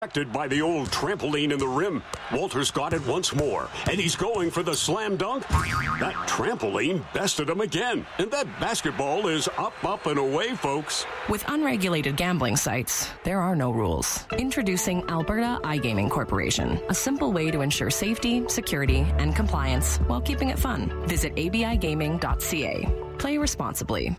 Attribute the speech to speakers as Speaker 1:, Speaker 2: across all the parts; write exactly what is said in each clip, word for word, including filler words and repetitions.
Speaker 1: By the old trampoline in the rim. Walters got it once more, and he's going for the slam dunk. That trampoline bested him again, and that basketball is up, up, and away, folks.
Speaker 2: With unregulated gambling sites, there are no rules. Introducing Alberta iGaming Corporation, a simple way to ensure safety, security, and compliance while keeping it fun. Visit a b i gaming dot c a. Play responsibly.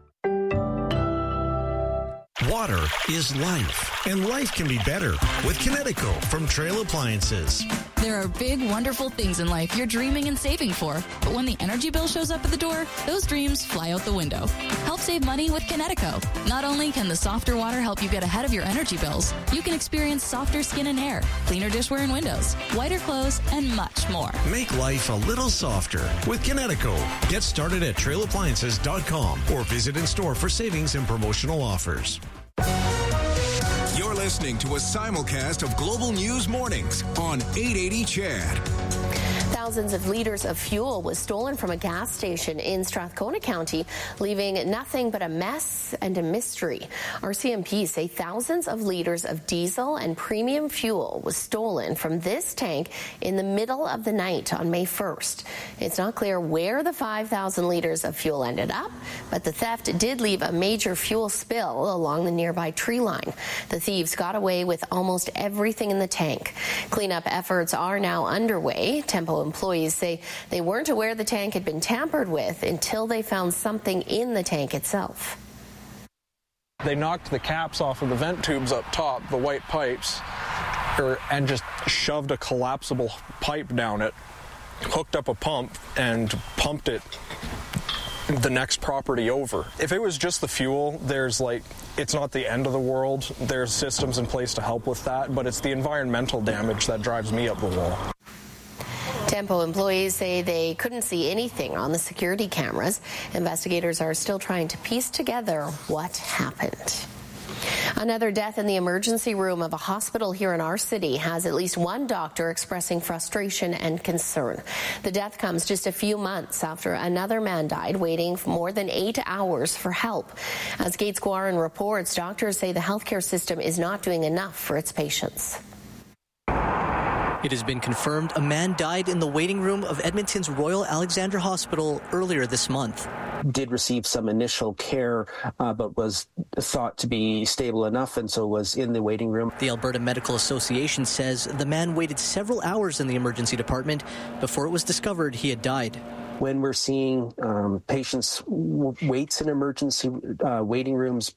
Speaker 3: Water is life, and life can be better with Kinetico from Trail Appliances.
Speaker 4: There are big, wonderful things in life you're dreaming and saving for, but when the energy bill shows up at the door, those dreams fly out the window. Help save money with Kinetico. Not only can the softer water help you get ahead of your energy bills, you can experience softer skin and hair, cleaner dishware and windows, whiter clothes, and much more.
Speaker 3: Make life a little softer with Kinetico. Get started at trail appliances dot com or visit in store for savings and promotional offers.
Speaker 5: You're listening to a simulcast of Global News Mornings on eight eighty C H A D.
Speaker 6: Thousands of liters of fuel was stolen from a gas station in Strathcona County, leaving nothing but a mess and a mystery. R C M P say thousands of liters of diesel and premium fuel was stolen from this tank in the middle of the night on May first. It's not clear where the five thousand liters of fuel ended up, but the theft did leave a major fuel spill along the nearby tree line. The thieves got away with almost everything in the tank. Cleanup efforts are now underway. Tempo employees say they weren't aware the tank had been tampered with until they found something in the tank itself.
Speaker 7: They knocked the caps off of the vent tubes up top, the white pipes, or, and just shoved a collapsible pipe down it, hooked up a pump, and pumped it the next property over. If it was just the fuel, there's like, it's not the end of the world. There's systems in place to help with that, but it's the environmental damage that drives me up the wall.
Speaker 6: Tempo employees say they couldn't see anything on the security cameras. Investigators are still trying to piece together what happened. Another death in the emergency room of a hospital here in our city has at least one doctor expressing frustration and concern. The death comes just a few months after another man died waiting for more than eight hours for help. As Gates Guarin reports, doctors say the healthcare system is not doing enough for its patients.
Speaker 8: It has been confirmed a man died in the waiting room of Edmonton's Royal Alexandra Hospital earlier this month.
Speaker 9: Did receive some initial care, uh, but was thought to be stable enough, and so was in the waiting room.
Speaker 8: The Alberta Medical Association says the man waited several hours in the emergency department before it was discovered he had died.
Speaker 9: When we're seeing um, patients' w- waits in emergency uh, waiting rooms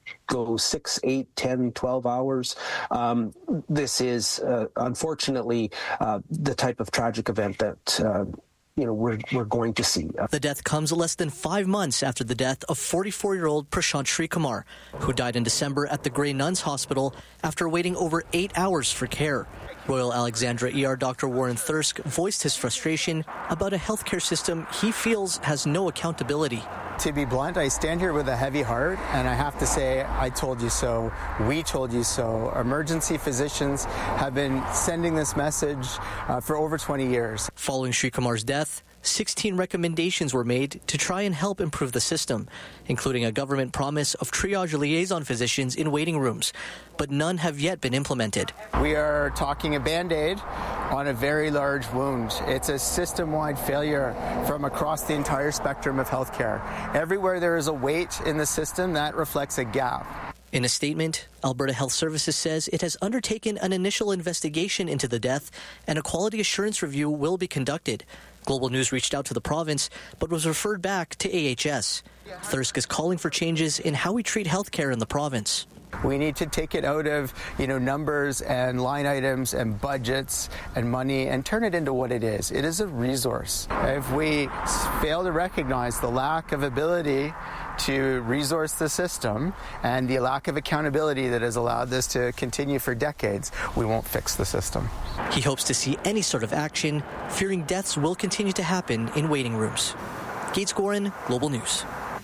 Speaker 9: go six, eight, ten, twelve hours. Um, this is, uh, unfortunately, uh, the type of tragic event that, uh, you know, we're, we're going to see.
Speaker 8: The death comes less than five months after the death of forty-four-year-old Prashant Srikumar, who died in December at the Grey Nuns Hospital after waiting over eight hours for care. Royal Alexandra E R Doctor Warren Thirsk voiced his frustration about a healthcare system he feels has no accountability.
Speaker 10: To be blunt, I stand here with a heavy heart, and I have to say, I told you so, we told you so. Emergency physicians have been sending this message uh, for over twenty years.
Speaker 8: Following Srikumar's death, sixteen recommendations were made to try and help improve the system, including a government promise of triage liaison physicians in waiting rooms, but none have yet been implemented.
Speaker 10: We are talking a Band-Aid on a very large wound. It's a system-wide failure from across the entire spectrum of healthcare. Everywhere there is a wait in the system, that reflects a gap.
Speaker 8: In a statement, Alberta Health Services says it has undertaken an initial investigation into the death and a quality assurance review will be conducted. Global News reached out to the province, but was referred back to A H S. Thirsk is calling for changes in how we treat healthcare in the province.
Speaker 10: We need to take it out of, you know, numbers and line items and budgets and money and turn it into what it is. It is a resource. If we fail to recognize the lack of ability to resource the system and the lack of accountability that has allowed this to continue for decades, we won't fix the system.
Speaker 8: He hopes to see any sort of action, fearing deaths will continue to happen in waiting rooms. Gates Guarin, Global News.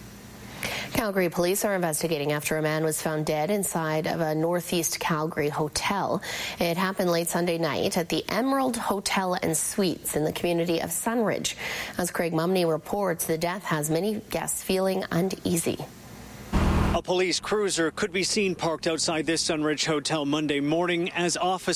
Speaker 6: Calgary police are investigating after a man was found dead inside of a Northeast Calgary hotel. It happened late Sunday night at the Emerald Hotel and Suites in the community of Sunridge. As Craig Mumney reports, the death has many guests feeling uneasy.
Speaker 11: A police cruiser could be seen parked outside this Sunridge Hotel Monday morning as officers